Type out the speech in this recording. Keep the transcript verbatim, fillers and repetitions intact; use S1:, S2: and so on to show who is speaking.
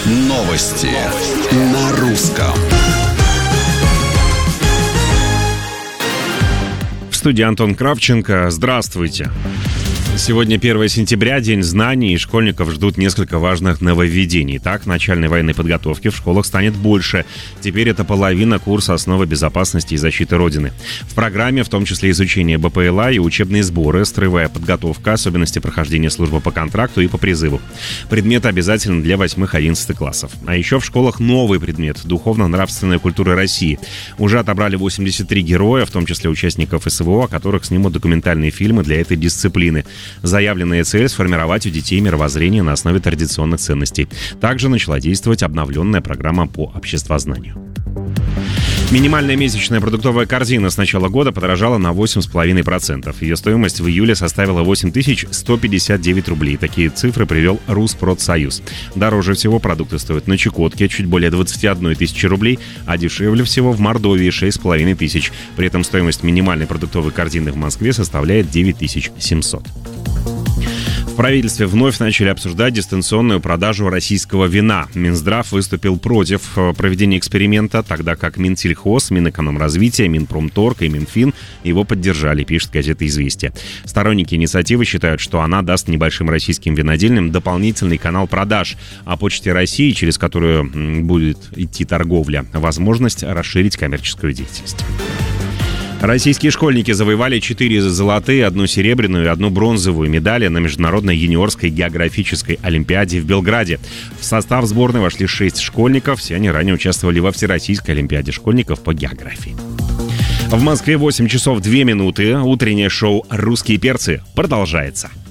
S1: Новости на русском.
S2: В студии Антон Кравченко. Здравствуйте. Сегодня первое сентября, День знаний, и школьников ждут несколько важных нововведений. Так, начальной военной подготовки в школах станет больше. Теперь это половина курса «Основы безопасности и защиты Родины». В программе в том числе изучение БПЛА и учебные сборы, строевая подготовка, особенности прохождения службы по контракту и по призыву. Предмет обязателен для восьмых-одиннадцатых классов. А еще в школах новый предмет – духовно-нравственная культура России. Уже отобрали восемьдесят три героя, в том числе участников СВО, о которых снимут документальные фильмы для этой дисциплины. Заявленная цель – сформировать у детей мировоззрение на основе традиционных ценностей. Также начала действовать обновленная программа по обществознанию. Минимальная месячная продуктовая корзина с начала года подорожала на восемь целых пять десятых процента. Ее стоимость в июле составила восемь тысяч сто пятьдесят девять рублей. Такие цифры привел Rusпродсоюз. Дороже всего продукты стоят на Чукотке, чуть более двадцать одна тысяча рублей, а дешевле всего в Мордовии шесть целых пять десятых тысяч. При этом стоимость минимальной продуктовой корзины в Москве составляет девять тысяч семьсот. В правительстве вновь начали обсуждать дистанционную продажу российского вина. Минздрав выступил против проведения эксперимента, тогда как Минсельхоз, Минэкономразвития, Минпромторг и Минфин его поддержали, пишет газета «Известия». Сторонники инициативы считают, что она даст небольшим российским винодельням дополнительный канал продаж, а Почте России, через которую будет идти торговля, возможность расширить коммерческую деятельность. Российские школьники завоевали четыре золотые, одну серебряную и одну бронзовую медали на Международной юниорской географической олимпиаде в Белграде. В состав сборной вошли шесть школьников. Все они ранее участвовали во Всероссийской олимпиаде школьников по географии. В Москве восемь часов две минуты. Утреннее шоу «Русские перцы» продолжается.